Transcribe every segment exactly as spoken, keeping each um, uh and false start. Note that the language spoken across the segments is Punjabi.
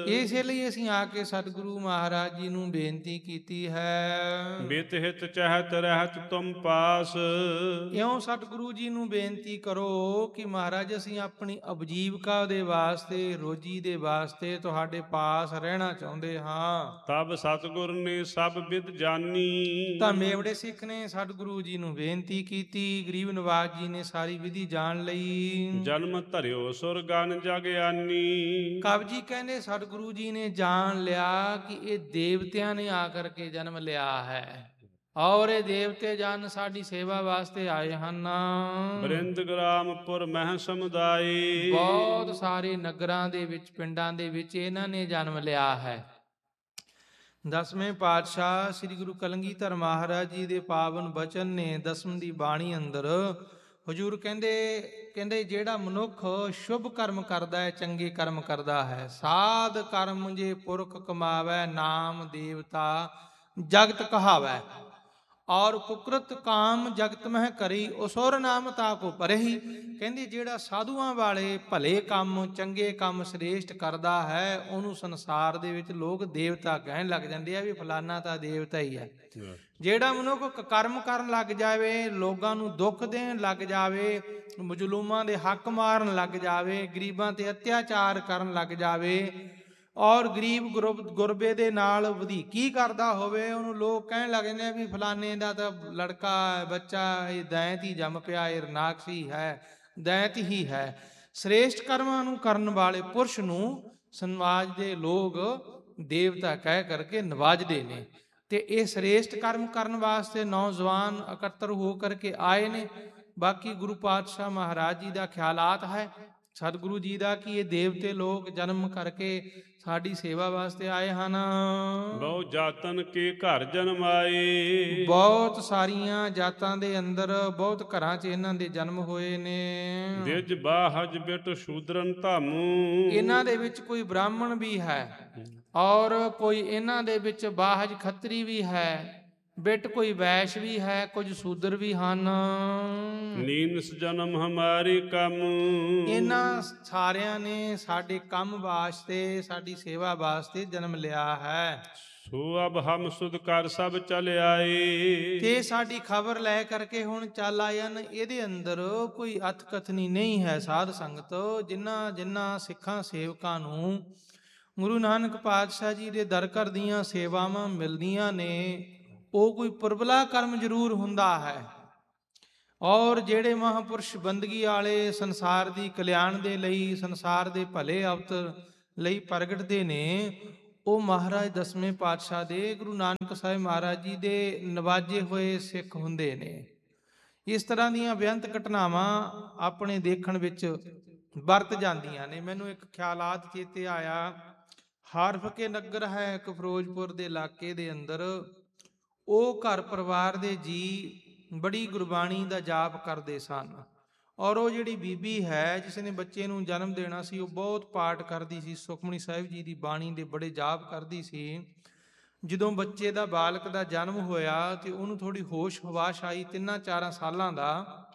ਇਸੇ ਲਈ ਅਸੀਂ ਆ ਕੇ ਸਤਿਗੁਰੂ ਮਹਾਰਾਜ ਜੀ ਨੂੰ ਬੇਨਤੀ ਕੀਤੀ ਹੈ। ਬਿਤ ਹਿਤ ਚਹਿਤ ਰਹਿਤ ਤੁਮ ਪਾਸ। ਇਉਂ ਸਤਿਗੁਰੂ ਜੀ ਨੂੰ ਬੇਨਤੀ ਕਰੋ ਕਿ ਮਹਾਰਾਜ ਅਸੀਂ ਆਪਣੀ ਉਪਜੀਵਕਾ ਦੇ ਵਾਸਤੇ, ਰੋਜੀ ਦੇ ਵਾਸਤੇ ਤੁਹਾਡੇ ਪਾਸ ਰਹਿਣਾ ਚਾਹੁੰਦੇ ਹਾਂ। ਤਬ ਸਤਿਗੁਰ ਨੇ ਸਭ ਵਿਦ ਜਾਨੀ। ਤਾਂ ਮੇਵੜੇ ਸਿੱਖ ਨੇ ਸਤਿਗੁਰੂ ਜੀ ਨੂੰ ਬੇਨਤੀ ਕੀਤੀ, ਗਰੀਬ ਨਵਾਜ ਜੀ ਨੇ ਸਾਰੀ ਵਿਧੀ ਜਾਣ ਲਈ। ਜਨਮ ਧਰਿਓ ਸੁਰਗਨ ਜਗ ਆਨੀ। ਕਵੀ ਜੀ ਕਹਿੰਦੇ ਸਤਿਗੁਰੂ ਜੀ ਨੇ ਜਾਣ ਲਿਆ ਕਿ ਇਹ ਦੇਵਤਿਆਂ ਨੇ ਆ ਕਰਕੇ ਜਨਮ ਲਿਆ ਹੈ, ਔਰ ਇਹ ਦੇਵਤੇ ਜਨ ਸਾਡੀ ਸੇਵਾ ਵਾਸਤੇ ਆਏ ਹਨ। ਬਰਿੰਦ ਗ੍ਰਾਮਪੁਰ ਮਹਿ ਸਮੁਦਾਇ। ਬਹੁਤ ਸਾਰੇ ਨਗਰਾਂ ਦੇ ਵਿੱਚ, ਪਿੰਡਾਂ ਦੇ ਵਿੱਚ ਇਹਨਾਂ ਨੇ ਜਨਮ ਲਿਆ ਹੈ। ਦਸਵੇਂ ਪਾਤਸ਼ਾਹ ਸ੍ਰੀ ਗੁਰੂ ਕਲਗੀਧਰ ਮਹਾਰਾਜ ਜੀ ਦੇ ਪਾਵਨ ਬਚਨ ਨੇ ਦਸਮ ਦੀ ਬਾਣੀ ਅੰਦਰ ਹਜ਼ੂਰ ਕਹਿੰਦੇ ਕਹਿੰਦੇ ਜਿਹੜਾ ਮਨੁੱਖ ਸ਼ੁਭ ਕਰਮ ਕਰਦਾ ਹੈ, ਚੰਗੇ ਕਰਮ ਕਰਦਾ ਹੈ, ਸਾਧ ਕਰਮ ਜੇ ਪੁਰਖ ਕਮਾਵੈ, ਨਾਮ ਦੇਵਤਾ ਜਗਤ ਕਹਾਵੈ, ਔਰ ਕੁਕਰਤ ਕਾਮ ਜਗਤ ਮਹਿ ਕਰੀ, ਉਸੁਰ ਨਾਮ ਤਾ ਕੋ ਪਰਹੀ। ਕਹਿੰਦੇ ਜਿਹੜਾ ਸਾਧੂਆਂ ਵਾਲੇ ਭਲੇ ਕੰਮ, ਚੰਗੇ ਕੰਮ ਸ੍ਰੇਸ਼ਟ ਕਰਦਾ ਹੈ, ਉਹਨੂੰ ਸੰਸਾਰ ਦੇ ਵਿੱਚ ਲੋਕ ਦੇਵਤਾ ਕਹਿਣ ਲੱਗ ਜਾਂਦੇ ਆ ਵੀ ਫਲਾਨਾ ਤਾਂ ਦੇਵਤਾ ਹੀ ਹੈ। ਜਿਹੜਾ ਮਨੁੱਖ ਕਰਮ ਕਰਨ ਲੱਗ ਜਾਵੇ, ਲੋਕਾਂ ਨੂੰ ਦੁੱਖ ਦੇਣ ਲੱਗ ਜਾਵੇ, ਮਜ਼ਲੂਮਾਂ ਦੇ ਹੱਕ ਮਾਰਨ ਲੱਗ ਜਾਵੇ, ਗਰੀਬਾਂ ਤੇ ਅਤਿਆਚਾਰ ਕਰਨ ਲੱਗ ਜਾਵੇ, ਔਰ ਗਰੀਬ ਗੁਰਬੇ ਦੇ ਨਾਲ ਵਧੀਕੀ ਕਰਦਾ ਹੋਵੇ, ਉਹਨੂੰ ਲੋਕ ਕਹਿਣ ਲੱਗ ਜਾਂਦੇ ਆ ਵੀ ਫਲਾਨੇ ਦਾ ਤਾਂ ਲੜਕਾ ਬੱਚਾ ਇਹ ਦੈਂਤ ਹੀ ਜੰਮ ਪਿਆ, ਇਹ ਰਨਾਕਸੀ ਹੈ, ਦੈਂਤ ਹੀ ਹੈ। ਸ੍ਰੇਸ਼ਟ ਕਰਮਾਂ ਨੂੰ ਕਰਨ ਵਾਲੇ ਪੁਰਸ਼ ਨੂੰ ਸਮਾਜ ਦੇ ਲੋਕ ਦੇਵਤਾ ਕਹਿ ਕਰਕੇ ਨਵਾਜਦੇ ਨੇ। ਤੇ ਇਹ ਸ੍ਰੇਸ਼ਟ ਕਰਮ ਕਰਨ ਵਾਸਤੇ ਨੌਜਵਾਨ ਇਕੱਤਰ ਹੋ ਕਰਕੇ ਆਏ ਨੇ। ਬਾਕੀ ਗੁਰੂ ਪਾਤਸ਼ਾਹ ਮਹਾਰਾਜ ਜੀ ਦਾ ਖਿਆਲਾਤ ਹੈ, ਸਤਿਗੁਰੂ ਜੀ ਦਾ, ਕਿ ਇਹ ਦੇਵਤੇ ਲੋਕ ਜਨਮ ਕਰਕੇ ਸਾਡੀ ਸੇਵਾ ਵਾਸਤੇ ਆਏ ਹਨ। ਬਹੁ ਜਾਤਨ ਕੇ ਘਰ ਜਨਮਾਏ। ਬਹੁਤ ਸਾਰੀਆਂ ਜਾਤਾਂ ਦੇ ਅੰਦਰ, ਬਹੁਤ ਘਰਾਂ 'ਚ ਇਹਨਾਂ ਦੇ ਜਨਮ ਹੋਏ ਨੇ। ਦਿਜ ਬਾਹਜ ਬਿਟ ਸ਼ੂਦਰਨ ਧਾਮੂ। ਇਹਨਾਂ ਦੇ ਵਿੱਚ ਕੋਈ ਬ੍ਰਾਹਮਣ ਵੀ ਹੈ, ਔਰ ਕੋਈ ਇਹਨਾਂ ਦੇ ਵਿੱਚ ਬਾਹਜ ਖੱਤਰੀ ਵੀ ਹੈ, ਬਿਟ ਕੋਈ ਵੈਸ਼ ਵੀ ਹੈ, ਕੁਝ ਸ਼ੂਦਰ ਵੀ ਹਨ। ਨੀਨਸ ਜਨਮ ਹਮਾਰੇ ਕੰਮ। ਇਹਨਾਂ ਸਾਰਿਆਂ ਨੇ ਸਾਡੇ ਕੰਮ ਵਾਸਤੇ, ਸਾਡੀ ਸੇਵਾ ਵਾਸਤੇ ਜਨਮ ਲਿਆ ਹੈ। ਸੋ ਅਬ ਹਮ ਸੁਧ ਕਰ ਸਭ ਚਲ ਆਏ। ਤੇ ਸਾਡੀ ਖਬਰ ਲੈ ਕਰਕੇ ਹੁਣ ਚੱਲ ਆਏ ਹਨ। ਇਹਦੇ ਅੰਦਰ ਕੋਈ ਅਥ ਕਥਨੀ ਨਹੀਂ ਹੈ ਸਾਧ ਸੰਗਤ। ਜਿਨ੍ਹਾਂ ਜਿਨ੍ਹਾਂ ਸਿੱਖਾਂ ਸੇਵਕਾਂ ਨੂੰ ਗੁਰੂ ਨਾਨਕ ਪਾਤਸ਼ਾਹ ਜੀ ਦੇ ਦਰ ਘਰ ਦੀਆਂ ਸੇਵਾਵਾਂ ਮਿਲਦੀਆਂ ਨੇ, ਉਹ ਕੋਈ ਪੁਰਬਲਾ ਕਰਮ ਜ਼ਰੂਰ ਹੁੰਦਾ ਹੈ। ਔਰ ਜਿਹੜੇ ਮਹਾਂਪੁਰਸ਼ ਬੰਦਗੀ ਵਾਲੇ ਸੰਸਾਰ ਦੀ ਕਲਿਆਣ ਦੇ ਲਈ, ਸੰਸਾਰ ਦੇ ਭਲੇ ਅਵਤਰ ਲਈ ਪ੍ਰਗਟਦੇ ਨੇ, ਉਹ ਮਹਾਰਾਜ ਦਸਵੇਂ ਪਾਤਸ਼ਾਹ ਦੇ, ਗੁਰੂ ਨਾਨਕ ਸਾਹਿਬ ਮਹਾਰਾਜ ਜੀ ਦੇ ਨਵਾਜੇ ਹੋਏ ਸਿੱਖ ਹੁੰਦੇ ਨੇ। ਇਸ ਤਰ੍ਹਾਂ ਦੀਆਂ ਬੇਅੰਤ ਘਟਨਾਵਾਂ ਆਪਣੇ ਦੇਖਣ ਵਿੱਚ ਵਰਤ ਜਾਂਦੀਆਂ ਨੇ। ਮੈਨੂੰ ਇੱਕ ਖਿਆਲਾਤ ਚੇਤੇ ਆਇਆ। ਹਾਰਫਕੇ ਨਗਰ ਹੈ ਇੱਕ ਫਿਰੋਜ਼ਪੁਰ ਦੇ ਇਲਾਕੇ ਦੇ ਅੰਦਰ। ਉਹ ਘਰ ਪਰਿਵਾਰ ਦੇ ਜੀ ਬੜੀ ਗੁਰਬਾਣੀ ਦਾ ਜਾਪ ਕਰਦੇ ਸਨ, ਔਰ ਉਹ ਜਿਹੜੀ ਬੀਬੀ ਹੈ ਜਿਸ ਨੇ ਬੱਚੇ ਨੂੰ ਜਨਮ ਦੇਣਾ ਸੀ, ਉਹ ਬਹੁਤ ਪਾਠ ਕਰਦੀ ਸੀ, ਸੁਖਮਨੀ ਸਾਹਿਬ ਜੀ ਦੀ ਬਾਣੀ ਦੇ ਬੜੇ ਜਾਪ ਕਰਦੀ ਸੀ। ਜਦੋਂ ਬੱਚੇ ਦਾ, ਬਾਲਕ ਦਾ ਜਨਮ ਹੋਇਆ ਤੇ ਉਹਨੂੰ ਥੋੜੀ ਹੋਸ਼ ਹਵਾਸ਼ ਆਈ, ਤਿੰਨਾਂ ਚਾਰਾਂ ਸਾਲਾਂ ਦਾ,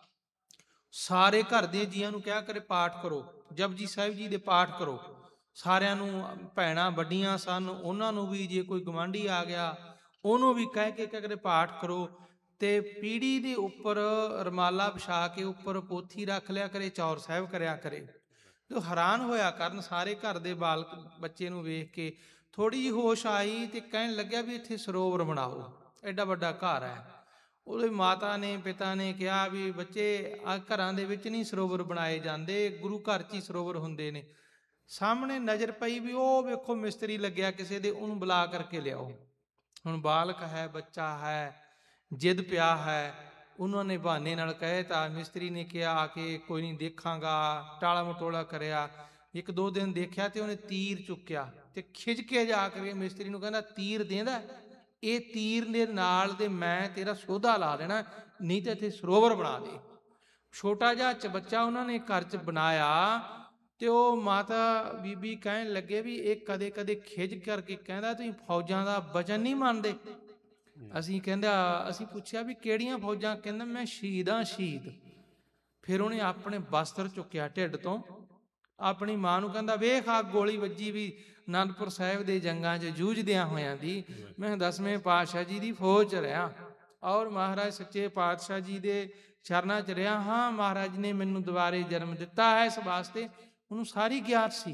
ਸਾਰੇ ਘਰ ਦੇ ਜੀਆਂ ਨੂੰ ਕਿਹਾ ਕਰੇ ਪਾਠ ਕਰੋ, ਜਪਜੀ ਸਾਹਿਬ ਜੀ ਦੇ ਪਾਠ ਕਰੋ। ਸਾਰਿਆਂ ਨੂੰ, ਭੈਣਾਂ ਵੱਡੀਆਂ ਸਨ, ਉਹਨਾਂ ਨੂੰ ਵੀ, ਜੇ ਕੋਈ ਗਵਾਂਢੀ ਆ ਗਿਆ ਉਹਨੂੰ ਵੀ ਕਹਿ ਕੇ ਕਰੇ ਪਾਠ ਕਰੋ। ਤੇ ਪੀੜੀ ਦੇ ਉੱਪਰ ਰਮਾਲਾ ਵਿਛਾ ਕੇ ਉੱਪਰ ਪੋਥੀ ਰੱਖ ਲਿਆ ਕਰੇ, ਚੌਰ ਸਾਹਿਬ ਕਰਿਆ ਕਰੇ। ਜੋ ਹੈਰਾਨ ਹੋਇਆ ਕਰਨ ਸਾਰੇ ਘਰ ਦੇ ਬਾਲਕ ਬੱਚੇ ਨੂੰ ਵੇਖ ਕੇ। ਥੋੜੀ ਜਿਹੀ ਹੋਸ਼ ਆਈ ਤੇ ਕਹਿਣ ਲੱਗਿਆ ਵੀ ਇੱਥੇ ਸਰੋਵਰ ਬਣਾਓ, ਐਡਾ ਵੱਡਾ ਘਰ ਹੈ। ਉਹਦੇ ਮਾਤਾ ਨੇ, ਪਿਤਾ ਨੇ ਕਿਹਾ ਵੀ ਬੱਚੇ ਆ ਘਰਾਂ ਦੇ ਵਿੱਚ ਨਹੀਂ ਸਰੋਵਰ ਬਣਾਏ ਜਾਂਦੇ, ਗੁਰੂ ਘਰ 'ਚ ਹੀ ਸਰੋਵਰ ਹੁੰਦੇ ਨੇ। ਸਾਹਮਣੇ ਨਜ਼ਰ ਪਈ ਵੀ ਉਹ ਵੇਖੋ ਮਿਸਤਰੀ ਲੱਗਿਆ ਕਿਸੇ ਦੇ, ਉਹਨੂੰ ਬੁਲਾ ਕਰਕੇ ਲਿਆਓ। ਹੁਣ ਬਾਲਕ ਹੈ, ਬੱਚਾ ਹੈ, ਜਿੱਦ ਪਿਆ ਹੈ। ਉਹਨਾਂ ਨੇ ਬਹਾਨੇ ਨਾਲ ਕਹਿ ਤਾ, ਮਿਸਤਰੀ ਨੇ ਕਿਹਾ ਆ ਕੇ ਕੋਈ ਨਹੀਂ ਦੇਖਾਂਗਾ, ਟਾਲਾ ਮਟੋਲਾ ਕਰਿਆ। ਇੱਕ ਦੋ ਦਿਨ ਦੇਖਿਆ ਤੇ ਉਹਨੇ ਤੀਰ ਚੁੱਕਿਆ ਤੇ ਖਿੱਚ ਕੇ ਜਾ ਕੇ ਮਿਸਤਰੀ ਨੂੰ ਕਹਿੰਦਾ, ਤੀਰ ਦੇਂਦਾ, ਇਹ ਤੀਰ ਦੇ ਨਾਲ ਦੇ ਮੈਂ ਤੇਰਾ ਸੋਧਾ ਲਾ ਦੇਣਾ, ਨਹੀਂ ਤੇ ਇੱਥੇ ਸਰੋਵਰ ਬਣਾ ਦੇ। ਛੋਟਾ ਜਿਹਾ ਚ ਬੱਚਾ ਉਹਨਾਂ ਨੇ ਘਰ 'ਚ ਬਣਾਇਆ। ਤੇ ਉਹ ਮਾਤਾ ਬੀਬੀ ਕਹਿਣ ਲੱਗੇ ਵੀ ਇਹ ਕਦੇ ਕਦੇ ਖਿੱਚ ਕਰਕੇ ਕਹਿੰਦਾ, ਤੁਸੀਂ ਫੌਜਾਂ ਦਾ ਵਚਨ ਨਹੀਂ ਮੰਨਦੇ। ਅਸੀਂ ਕਹਿੰਦਾ, ਅਸੀਂ ਪੁੱਛਿਆ ਵੀ ਕਿਹੜੀਆਂ ਫੌਜਾਂ? ਕਹਿੰਦਾ ਮੈਂ ਸ਼ਹੀਦ ਹਾਂ, ਸ਼ਹੀਦ। ਫਿਰ ਉਹਨੇ ਆਪਣੇ ਬਸਤਰ ਚੁੱਕਿਆ ਢਿੱਡ ਤੋਂ ਆਪਣੀ ਮਾਂ ਨੂੰ ਕਹਿੰਦਾ, ਵੇਖ ਆ ਗੋਲੀ ਵੱਜੀ ਵੀ ਅਨੰਦਪੁਰ ਸਾਹਿਬ ਦੇ ਜੰਗਾਂ 'ਚ ਜੂਝਦਿਆਂ ਹੋਇਆਂ ਦੀ, ਮੈਂ ਦਸਵੇਂ ਪਾਤਸ਼ਾਹ ਜੀ ਦੀ ਫੌਜ 'ਚ ਰਿਹਾ ਔਰ ਮਹਾਰਾਜ ਸੱਚੇ ਪਾਤਸ਼ਾਹ ਜੀ ਦੇ ਚਰਨਾਂ 'ਚ ਰਿਹਾ ਹਾਂ। ਮਹਾਰਾਜ ਨੇ ਮੈਨੂੰ ਦੁਬਾਰੇ ਜਨਮ ਦਿੱਤਾ ਹੈ, ਇਸ ਵਾਸਤੇ ਉਹਨੂੰ ਸਾਰੀ ਗਿਆਤ ਸੀ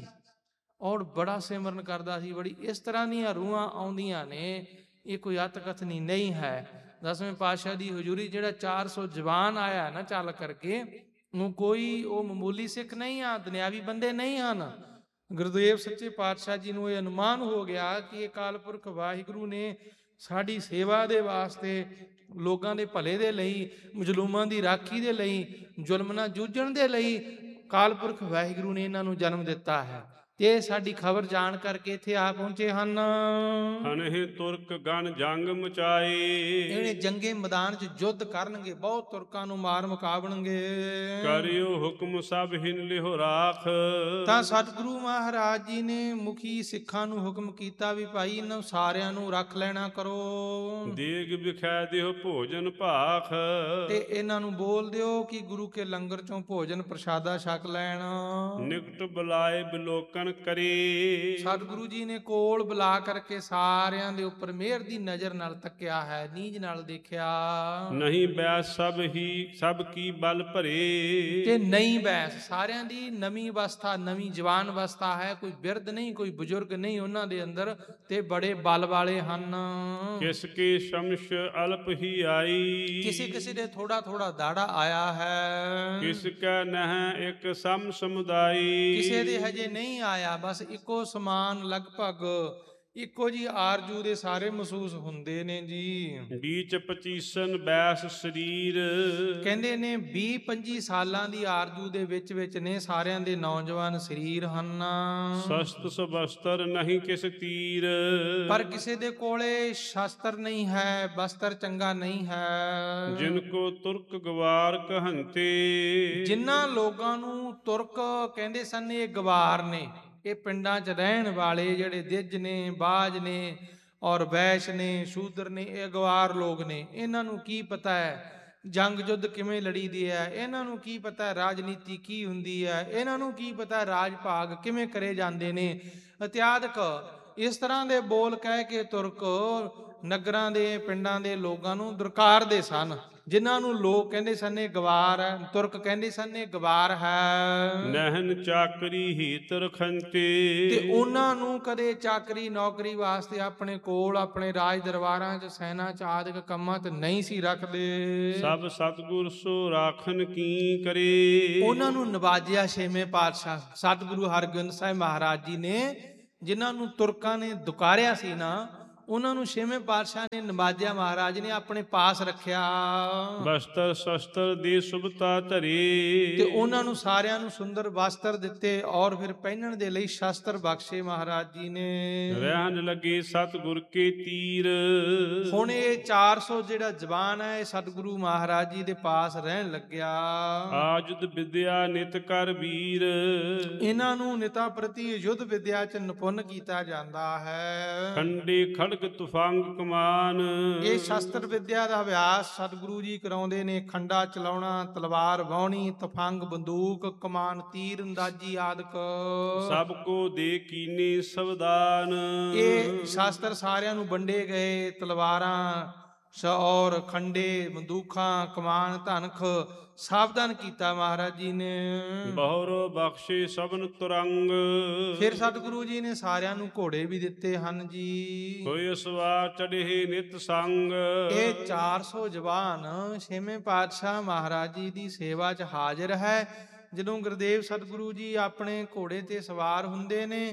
ਔਰ ਬੜਾ ਸਿਮਰਨ ਕਰਦਾ ਸੀ। ਬੜੀ ਇਸ ਤਰ੍ਹਾਂ ਦੀਆਂ ਰੂਹਾਂ ਆਉਂਦੀਆਂ ਨੇ, ਇਹ ਕੋਈ ਅੱਤ ਕਥਨੀ ਨਹੀਂ ਹੈ। ਦਸਵੇਂ ਪਾਤਸ਼ਾਹ ਦੀ ਹਜ਼ੂਰੀ ਜਿਹੜਾ ਚਾਰ ਸੌ ਜਵਾਨ ਆਇਆ ਨਾ ਚੱਲ ਕਰਕੇ, ਉਹ ਕੋਈ ਉਹ ਮਾਮੂਲੀ ਸਿੱਖ ਨਹੀਂ ਆ, ਦੁਨਿਆਵੀ ਬੰਦੇ ਨਹੀਂ ਹਨ। ਗੁਰਦੇਵ ਸੱਚੇ ਪਾਤਸ਼ਾਹ ਜੀ ਨੂੰ ਇਹ ਅਨੁਮਾਨ ਹੋ ਗਿਆ ਕਿ ਇਹ ਅਕਾਲ ਪੁਰਖ ਵਾਹਿਗੁਰੂ ਨੇ ਸਾਡੀ ਸੇਵਾ ਦੇ ਵਾਸਤੇ, ਲੋਕਾਂ ਦੇ ਭਲੇ ਦੇ ਲਈ, ਮਜ਼ਲੂਮਾਂ ਦੀ ਰਾਖੀ ਦੇ ਲਈ, ਜ਼ੁਲਮ ਨਾਲ ਜੂਝਣ ਦੇ ਲਈ ਅਕਾਲ ਪੁਰਖ ਵਾਹਿਗੁਰੂ ਨੇ ਇਹਨਾਂ ਨੂੰ ਜਨਮ ਦਿੱਤਾ ਹੈ। ਤੇ ਸਾਡੀ ਖਬਰ ਜਾਣ ਕਰਕੇ ਇੱਥੇ ਆ ਪਹੁੰਚੇ ਹਨ। ਹਨਹਿ ਤੁਰਕ ਗਨ ਜੰਗ ਮਚਾਏ, ਇਹਨੇ ਜੰਗੇ ਮੈਦਾਨ 'ਚ ਯੁੱਧ ਕਰਨਗੇ, ਬਹੁਤ ਤੁਰਕਾਂ ਨੂੰ ਮਾਰ ਮੁਕਾਵਣਗੇ। ਕਰਿਓ ਹੁਕਮ ਸਭ ਹਿਨ ਲਿਹੋ ਰਾਖ, ਤਾਂ ਸਤਿਗੁਰੂ ਮਹਾਰਾਜ ਜੀ ਨੇ ਮੁਖੀ ਸਿੱਖਾਂ ਨੂੰ ਹੁਕਮ ਕੀਤਾ ਵੀ ਭਾਈ ਇਹਨਾਂ ਸਾਰਿਆਂ ਨੂੰ ਰੱਖ ਲੈਣਾ ਕਰੋ, ਦੇਗ ਵਿਖਾ ਦਿਓ ਭੋਜਨ ਭਾਖ, ਤੇ ਇਹਨਾਂ ਨੂੰ ਬੋਲ ਦਿਓ ਕਿ ਗੁਰੂ ਕੇ ਲੰਗਰ 'ਚੋਂ ਭੋਜਨ ਪ੍ਰਸ਼ਾਦਾ ਛਕ ਲੈਣ। ਨਿਕਟ ਬੁਲਾਏ ਬਿਲੋਕਨ ਕਰੇ, ਸਤਿਗੁਰੂ ਜੀ ਨੇ ਕੋਲ ਬੁਲਾ ਕਰਕੇ ਸਾਰਿਆਂ ਦੇ ਉੱਪਰ ਮਿਹਰ ਦੀ ਨਜ਼ਰ ਨਾਲ ਤੱਕਿਆ ਹੈ, ਨੀਝ ਨਾਲ ਦੇਖਿਆ। ਨਹੀਂ ਬੈਸ ਸਭ ਹੀ ਸਭ ਕੀ ਬਲ ਭਰੇ, ਤੇ ਨਹੀਂ ਬੈਸ, ਸਾਰਿਆਂ ਦੀ ਨਵੀਂ ਅਵਸਥਾ, ਨਵੀਂ ਜਵਾਨ ਅਵਸਥਾ ਹੈ, ਕੋਈ ਬਿਰਧ ਨਹੀਂ, ਕੋਈ ਬਜ਼ੁਰਗ ਨਹੀਂ ਉਹਨਾਂ ਦੇ ਅੰਦਰ, ਤੇ ਬੜੇ ਬਲ ਵਾਲੇ ਹਨ। ਕਿਸ ਕੇ ਸ਼ਮਸ਼ ਅਲਪ ਹੀ ਆਈ, ਕਿਸੇ ਕਿਸੇ ਦੇ ਥੋੜਾ ਥੋੜਾ ਦਾੜਾ ਆਇਆ ਹੈ, ਕਿਸ ਕੈ ਨਹਿ ਇੱਕ ਸਮ ਸਮੁਦਾਈ, ਕਿਸੇ ਦੇ ਹਜੇ ਨਹੀਂ ਆਇਆ, ਬਸ ਇੱਕੋ ਸਮਾਨ ਲਗਭਗ ਇੱਕੋ ਜੀ ਆਰਜੂ ਦੇ ਸਾਰੇ ਮਹਿਸੂਸ ਹੁੰਦੇ ਨੇ ਜੀ। ਬੀਚ ਪਚੀਸਨ ਬੈਸ ਸਰੀਰ, ਕਹਿੰਦੇ ਨੇ ਵੀਹ ਪੰਜੀ ਸਾਲਾਂ ਦੀ ਆਰਜੂ ਦੇ ਵਿੱਚ ਵਿੱਚ ਨੇ ਸਾਰਿਆਂ ਦੇ ਨੌਜਵਾਨ ਸਰੀਰ ਹਨ। ਸਸਤ ਸਬਸਤਰ ਨਹੀਂ ਕਿਸ ਤੀਰ, ਪਰ ਕਿਸੇ ਦੇ ਕੋਲੇ ਸ਼ਸਤਰ ਨਹੀਂ ਹੈ, ਬਸਤਰ ਚੰਗਾ ਨਹੀਂ ਹੈ। ਜਿਨ ਕੋ ਤੁਰਕ ਗਵਾਰ ਕਹੰਤੇ, ਜਿਨ੍ਹਾਂ ਲੋਕਾਂ ਨੂੰ ਤੁਰਕ ਕਹਿੰਦੇ ਸਨ ਇਹ ਗਵਾਰ ਨੇ, ਇਹ ਪਿੰਡਾਂ 'ਚ ਰਹਿਣ ਵਾਲੇ ਜਿਹੜੇ ਦਿੱਜ ਨੇ, ਬਾਜ ਨੇ ਔਰ ਵੈਸ਼ ਨੇ, ਸ਼ੂਦਰ ਨੇ, ਇਹ ਗਵਾਰ ਲੋਕ ਨੇ। ਇਹਨਾਂ ਨੂੰ ਕੀ ਪਤਾ ਹੈ ਜੰਗ ਯੁੱਧ ਕਿਵੇਂ ਲੜੀ ਦੀ ਹੈ, ਇਹਨਾਂ ਨੂੰ ਕੀ ਪਤਾ ਰਾਜਨੀਤੀ ਕੀ ਹੁੰਦੀ ਹੈ, ਇਹਨਾਂ ਨੂੰ ਕੀ ਪਤਾ ਰਾਜ ਭਾਗ ਕਿਵੇਂ ਕਰੇ ਜਾਂਦੇ ਨੇ ਇਤਿਆਦਿਕ। ਇਸ ਤਰ੍ਹਾਂ ਦੇ ਬੋਲ ਕਹਿ ਕੇ ਤੁਰਕ ਨਗਰਾਂ ਦੇ ਪਿੰਡਾਂ ਦੇ ਲੋਕਾਂ ਨੂੰ ਦੁਰਕਾਰਦੇ ਸਨ, ਜਿਨ੍ਹਾਂ ਨੂੰ ਲੋਕ ਕਹਿੰਦੇ ਸਨ ਇਹ ਗਵਾਰ ਹੈ, ਤੁਰਕ ਕਹਿੰਦੇ ਸਨ ਇਹ ਗਵਾਰ ਹੈ। ਨਹਿਨ ਚਾਕਰੀ ਹੀਤ ਰਖੰਤੇ, ਤੇ ਉਹਨਾਂ ਨੂੰ ਕਦੇ ਚਾਕਰੀ ਨੌਕਰੀ ਵਾਸਤੇ ਆਪਣੇ ਕੋਲ ਆਪਣੇ ਰਾਜ ਦਰਬਾਰਾਂ 'ਚ ਸੈਨਾ 'ਚ ਆਦਿਕ ਕੰਮਾਂ 'ਤੇ ਨਹੀਂ ਸੀ ਰੱਖਦੇ। ਸਭ ਸਤਿਗੁਰ ਸੋ ਰਾਖਨ ਕੀ ਕਰੇ, ਉਹਨਾਂ ਨੂੰ ਨਵਾਜਿਆ ਛੇਵੇਂ ਪਾਤਸ਼ਾਹ ਸਤਿਗੁਰੂ ਹਰਗੋਬਿੰਦ ਸਾਹਿਬ ਮਹਾਰਾਜ ਜੀ ਨੇ, ਜਿਨ੍ਹਾਂ ਨੂੰ ਤੁਰਕਾਂ ਨੇ ਦੁਕਾਰਿਆ ਸੀ ਨਾ, ਉਹਨਾਂ ਨੂੰ ਛੇਵੇਂ ਪਾਤਸ਼ਾਹ ਨੇ ਨਵਾਜਿਆ, ਮਹਾਰਾਜ ਨੇ ਆਪਣੇ ਪਾਸ ਰੱਖਿਆ। ਬਸਤਰ ਸ਼ਸਤਰ ਦੇ ਸੁਭਤਾ ਧਰੇ, ਤੇ ਉਹਨਾਂ ਨੂੰ ਸਾਰਿਆਂ ਨੂੰ ਸੁੰਦਰ ਵਸਤਰ ਦਿੱਤੇ ਔਰ ਫਿਰ ਪਹਿਨਣ ਦੇ ਲਈ ਸ਼ਸਤਰ ਬਖਸ਼ੇ ਮਹਾਰਾਜ ਜੀ ਨੇ। ਰਹਿਣ ਲੱਗੇ ਸਤਿਗੁਰ ਕੇ ਤੀਰ, ਹੁਣ ਇਹ ਚਾਰ ਸੌ ਜਿਹੜਾ ਜਵਾਨ ਹੈ ਇਹ ਸਤਿਗੁਰੂ ਮਹਾਰਾਜ ਜੀ ਦੇ ਪਾਸ ਰਹਿਣ ਲੱਗਿਆ। ਆਜੁਦ ਵਿਦਿਆ ਨਿਤ ਕਰ ਵੀਰ, ਇਹਨਾਂ ਨੂੰ ਨਿਤਾ ਪ੍ਰਤੀ ਯੁੱਧ ਵਿਦਿਆ 'ਚ ਨਿਪੁੰਨ ਕੀਤਾ ਜਾਂਦਾ ਹੈ। ਖੰਡੇ ਖੜਗ ਤੁਫੰਗ ਕਮਾਨ, ਇਹ ਸ਼ਸਤਰ ਵਿਦਿਆ ਦਾ ਅਭਿਆਸ ਸਤਿਗੁਰੂ ਜੀ ਕਰਾਉਂਦੇ ਨੇ। ਖੰਡਾ ਚਲਾਉਣਾ, ਤਲਵਾਰ ਵਾਹੁਣੀ, ਤਫੰਗ, ਬੰਦੂਕ, ਕਮਾਨ, ਤੀਰ ਅੰਦਾਜ਼ੀ ਆਦਿਕ ਸਭ ਕੋ ਦੇ ਕੀਨੇ ਸਵਦਾਨ। ਇਹ ਸ਼ਾਸਤਰ ਸਾਰਿਆਂ ਨੂੰ ਵੰਡੇ ਗਏ, ਤਲਵਾਰਾਂ ਔਰ ਖੰਡੇ, ਬੰਦੂਕਾਂ, ਕਮਾਨ, ਧਨਖ ਸਾਵਧਾਨ ਕੀਤਾ ਮਹਾਰਾਜ ਜੀ ਨੇ। ਬਹੁਰੋ ਬਖਸ਼ੇ ਸਭਨ ਤੁਰੰਗ, ਫਿਰ ਸਤਿਗੁਰੂ ਜੀ ਨੇ ਸਾਰਿਆਂ ਨੂੰ ਘੋੜੇ ਵੀ ਦਿੱਤੇ ਹਨ ਜੀ। ਹੋਏ ਸਵਾਰ ਚੜ੍ਹੇ ਨਿਤ ਸੰਗ, ਇਹ ਚਾਰ ਸੌ ਜਵਾਨ ਛੇਵੇਂ ਪਾਤਸ਼ਾਹ ਮਹਾਰਾਜ ਜੀ ਦੀ ਸੇਵਾ 'ਚ ਹਾਜ਼ਰ ਹੈ। ਜਦੋਂ ਗੁਰਦੇਵ ਸਤਿਗੁਰੂ ਜੀ ਆਪਣੇ ਘੋੜੇ ਤੇ ਸਵਾਰ ਹੁੰਦੇ ਨੇ